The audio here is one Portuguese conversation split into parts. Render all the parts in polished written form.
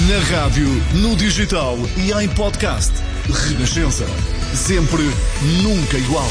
Na rádio, no digital e em podcast. Renascença. Sempre, nunca igual.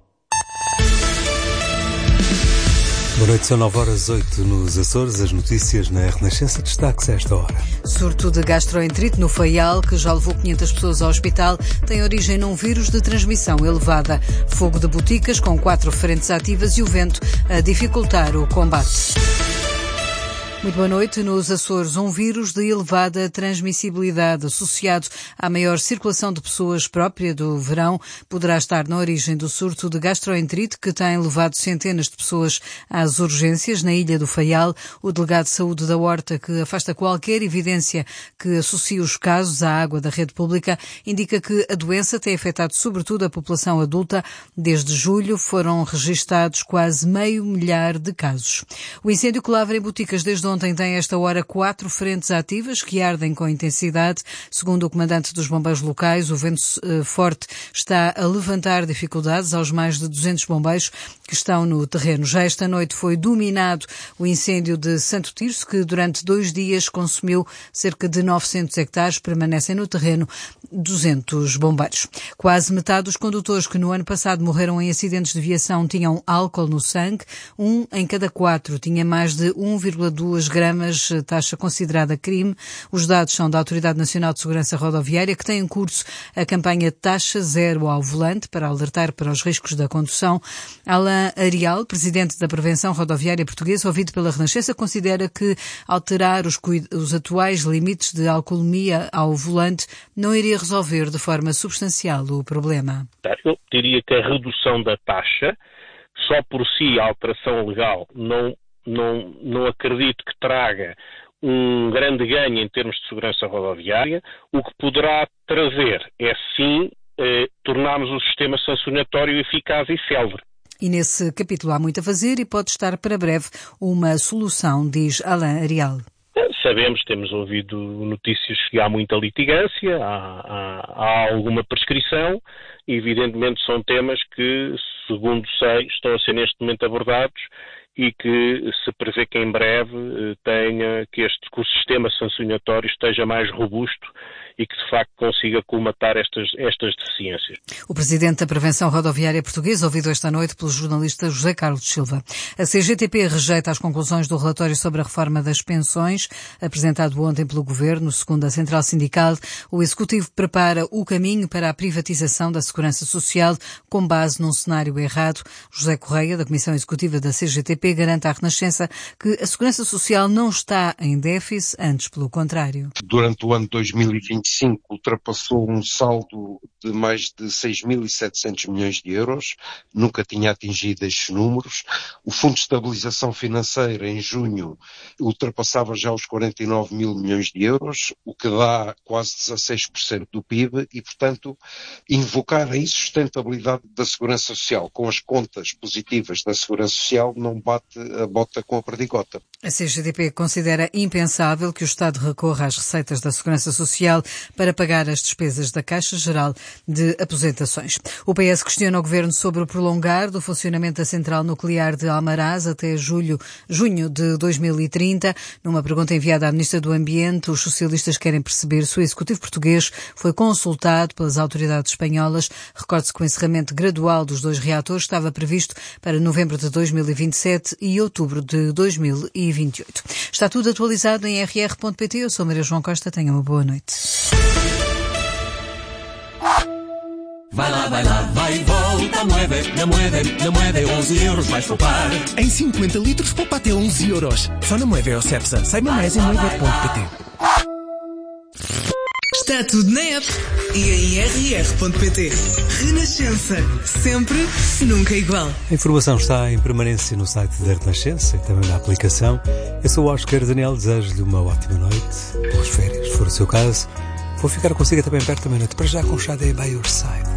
Boa noite, são 9h08 nos Açores. As notícias na Renascença, destaques a esta hora. Surto de gastroenterite no Faial, que já levou 500 pessoas ao hospital, tem origem num vírus de transmissão elevada. Fogo de boticas com 4 frentes ativas e o vento a dificultar o combate. Muito boa noite. Nos Açores, um vírus de elevada transmissibilidade associado à maior circulação de pessoas própria do verão poderá estar na origem do surto de gastroenterite que tem levado centenas de pessoas às urgências na Ilha do Faial. O delegado de saúde da Horta, que afasta qualquer evidência que associe os casos à água da rede pública, indica que a doença tem afetado sobretudo a população adulta. Desde julho foram registados quase 500 de casos. O incêndio que lavra em boticas desde ontem tem a esta hora 4 frentes ativas que ardem com intensidade. Segundo o comandante dos bombeiros locais, o vento forte está a levantar dificuldades aos mais de 200 bombeiros que estão no terreno. Já esta noite foi dominado o incêndio de Santo Tirso, que durante 2 dias consumiu cerca de 900 hectares. Permanecem no terreno 200 bombeiros. Quase metade dos condutores que no ano passado morreram em acidentes de viação tinham álcool no sangue. 1 em cada 4 tinha mais de 1,2 gramas, taxa considerada crime. Os dados são da Autoridade Nacional de Segurança Rodoviária, que tem em curso a campanha Taxa Zero ao Volante para alertar para os riscos da condução. Alain Arial, presidente da Prevenção Rodoviária Portuguesa, ouvido pela Renascença, considera que alterar os atuais limites de alcoolemia ao volante não iria resolver de forma substancial o problema. Eu diria que a redução da taxa, só por si a alteração legal, não acredito que traga um grande ganho em termos de segurança rodoviária. O que poderá trazer é, sim, tornarmos o sistema sancionatório eficaz e célere. E nesse capítulo há muito a fazer e pode estar para breve uma solução, diz Alain Arial. Sabemos, temos ouvido notícias que há muita litigância, há alguma prescrição, e evidentemente são temas que, segundo sei, estão a ser neste momento abordados e que se prevê que em breve que o sistema sancionatório esteja mais robusto e que de facto consiga colmatar estas deficiências. O Presidente da Prevenção Rodoviária Portuguesa, ouvido esta noite pelo jornalista José Carlos Silva. A CGTP rejeita as conclusões do relatório sobre a reforma das pensões, apresentado ontem pelo Governo. Segundo a Central Sindical, o Executivo prepara o caminho para a privatização da Segurança Social com base num cenário errado. José Correia, da Comissão Executiva da CGTP, garante à Renascença que a Segurança Social não está em déficit, antes pelo contrário. Durante o ano 2025 ultrapassou um saldo de mais de 6.700 milhões de euros, nunca tinha atingido estes números. O Fundo de Estabilização Financeira, em junho, ultrapassava já os 49 mil milhões de euros, o que dá quase 16% do PIB e, portanto, invocar a insustentabilidade da Segurança Social com as contas positivas da Segurança Social não bate a bota com a perdigota. A CGTP considera impensável que o Estado recorra às receitas da Segurança Social para pagar as despesas da Caixa Geral de Aposentações. O PS questiona o Governo sobre o prolongar do funcionamento da Central Nuclear de Almaraz até junho de 2030. Numa pergunta enviada à Ministra do Ambiente, os socialistas querem perceber se o Executivo português foi consultado pelas autoridades espanholas. Recorde-se que o encerramento gradual dos 2 reatores estava previsto para novembro de 2027 e outubro de 2028. Está tudo atualizado em rr.pt. Eu sou Maria João Costa. Tenha uma boa noite. Vai lá, vai e volta, na Moeda 11 euros vais poupar. Em 50 litros poupa até 11 euros. Só na Moeda ou Cepsa. Saiba mais em moeda.pt. Está tudo na app e em rr.pt. Renascença. Sempre, nunca igual. A informação está em permanência no site da Renascença e também na aplicação. Eu sou o Oscar Daniel, desejo-lhe uma ótima noite, boas férias, se for o seu caso. Vou ficar consigo até bem perto da meia-noite, para já com Xadé by your side.